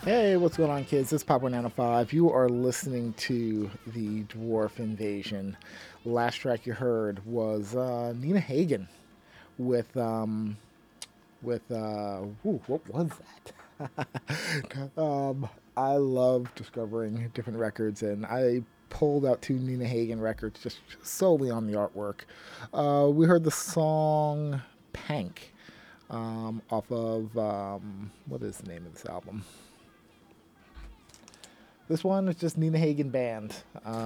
Hey, what's going on, kids? This is Pop905. You are listening to the Dwarf Invasion. Last track you heard was Nina Hagen with what was that? I love discovering different records, and I pulled out two Nina Hagen records just solely on the artwork. We heard the song Pank off of what is the name of this album? This one is just Nina Hagen Band.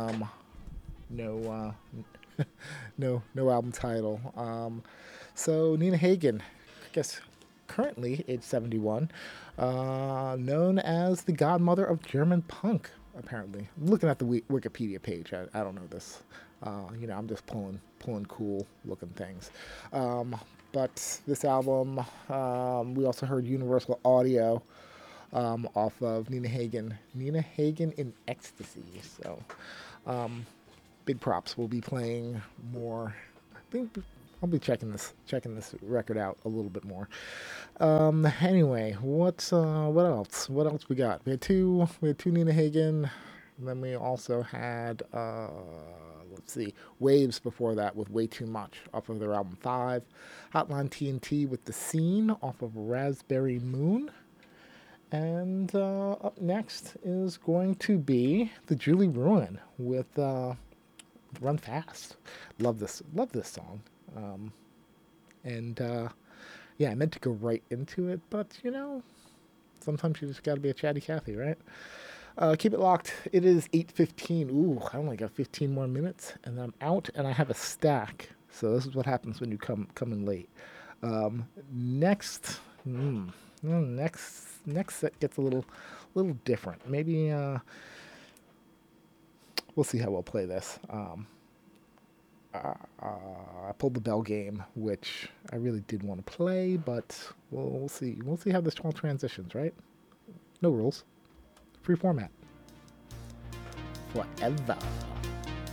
No, no album title. So Nina Hagen, I guess currently age 71, known as the godmother of German punk. Apparently, I'm looking at the Wikipedia page. I don't know this. I'm just pulling cool looking things. But this album, we also heard Universal Audio off of Nina Hagen. Nina Hagen in Ecstasy. So, big props. We'll be playing more. I think I'll be checking this record out a little bit more. Anyway, what else? What else we got? We had two Nina Hagen. And then we also had let's see, Waves before that with Way Too Much off of their album 5. Hotline TNT with The Scene off of Raspberry Moon. And up next is going to be the Julie Ruin with "Run Fast." Love this song. And yeah, I meant to go right into it, but sometimes you just got to be a chatty Cathy, right? Keep it locked. It is 8:15. Ooh, I only got 15 more minutes, and I'm out, and I have a stack. So this is what happens when you come in late. Next. Next set gets a little different. Maybe we'll see how we'll play this. I pulled the bell game, which I really did want to play, but we'll see. We'll see how this all transitions. Right? No rules, free format, forever.